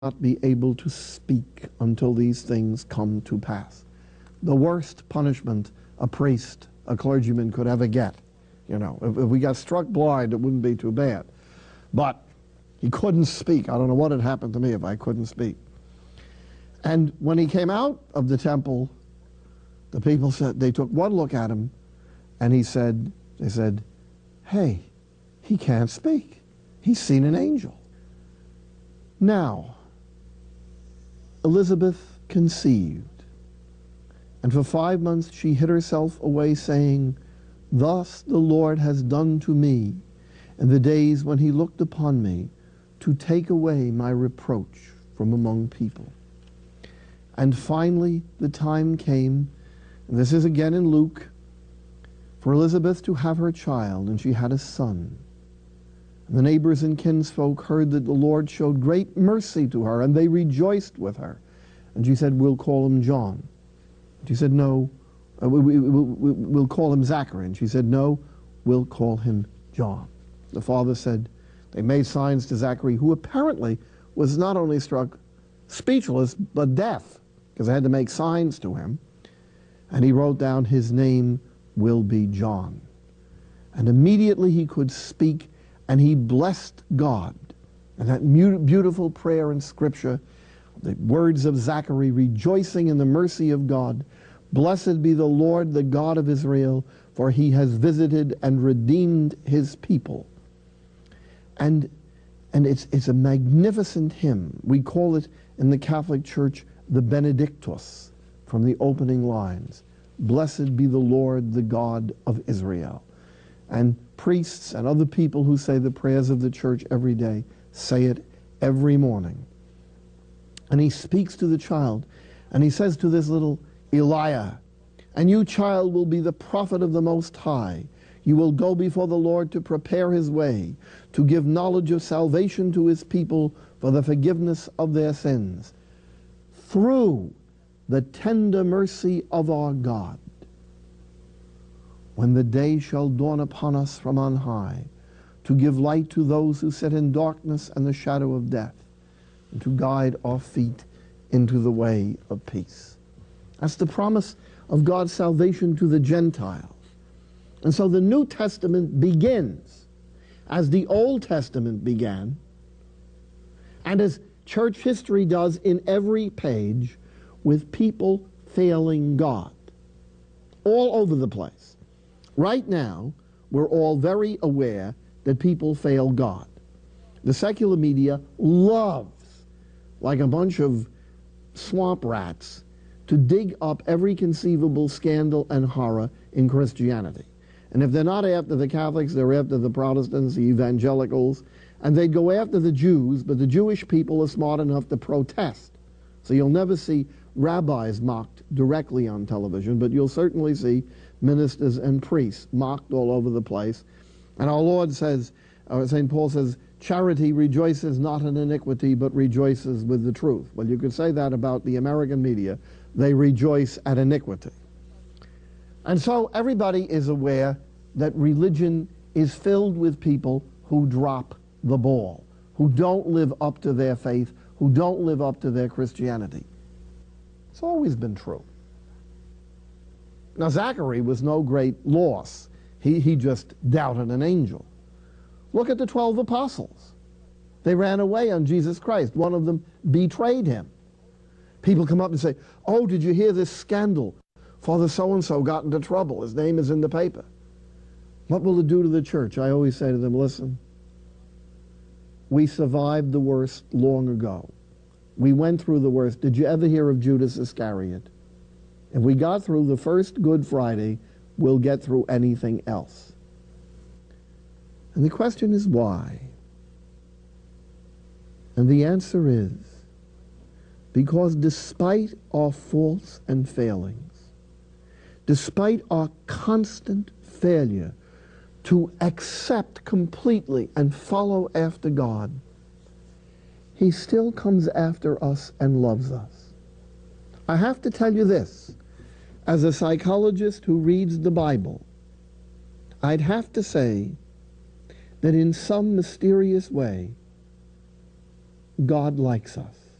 not be able to speak until these things come to pass. The worst punishment a priest, a clergyman could ever get. You know, if we got struck blind, it wouldn't be too bad. But he couldn't speak. I don't know what had happened to me if I couldn't speak. And when he came out of the temple, the people said, they took one look at him, and they said, hey, he can't speak. He's seen an angel. Now, Elizabeth conceived, and for 5 months she hid herself away, saying, "Thus the Lord has done to me in the days when he looked upon me to take away my reproach from among people." And finally the time came, and this is again in Luke, for Elizabeth to have her child, and she had a son. And the neighbors and kinsfolk heard that the Lord showed great mercy to her, and they rejoiced with her. And she said, "We'll call him John." And she said, "No, we'll call him Zachary." And she said, "No, we'll call him John." The father said, they made signs to Zachary, who apparently was not only struck speechless, but deaf, because they had to make signs to him. And he wrote down, "His name will be John." And immediately he could speak, and he blessed God. And that beautiful prayer in Scripture, the words of Zachary, rejoicing in the mercy of God, "Blessed be the Lord, the God of Israel, for he has visited and redeemed his people." And it's a magnificent hymn. We call it in the Catholic Church the Benedictus, from the opening lines. "Blessed be the Lord, the God of Israel." And priests and other people who say the prayers of the church every day say it every morning. And he speaks to the child, and he says to this little Eliah, "And you, child, will be the prophet of the Most High. You will go before the Lord to prepare his way, to give knowledge of salvation to his people for the forgiveness of their sins, through the tender mercy of our God. When the day shall dawn upon us from on high, to give light to those who sit in darkness and the shadow of death, and to guide our feet into the way of peace." That's the promise of God's salvation to the Gentiles. And so the New Testament begins as the Old Testament began, and as church history does in every page, with people failing God all over the place. Right now, we're all very aware that people fail God. The secular media loves, like a bunch of swamp rats, to dig up every conceivable scandal and horror in Christianity. And if they're not after the Catholics, they're after the Protestants, the evangelicals, and they go after the Jews, but the Jewish people are smart enough to protest. So you'll never see rabbis mocked directly on television, but you'll certainly see ministers and priests mocked all over the place. And our Lord says, St. Paul says, "Charity rejoices not in iniquity, but rejoices with the truth." Well, you could say that about the American media. They rejoice at iniquity. And so everybody is aware that religion is filled with people who drop the ball, who don't live up to their faith, who don't live up to their Christianity. It's always been true. Now, Zachary was no great loss. He just doubted an angel. Look at the 12 apostles. They ran away on Jesus Christ. One of them betrayed him. People come up and say, "Oh, did you hear this scandal? Father so-and-so got into trouble. His name is in the paper." What will it do to the church? I always say to them, listen, we survived the worst long ago. We went through the worst. Did you ever hear of Judas Iscariot? If we got through the first Good Friday, we'll get through anything else. And the question is why? And the answer is, because despite our faults and failings, despite our constant failure to accept completely and follow after God, he still comes after us and loves us. I have to tell you this, as a psychologist who reads the Bible, I'd have to say that in some mysterious way, God likes us.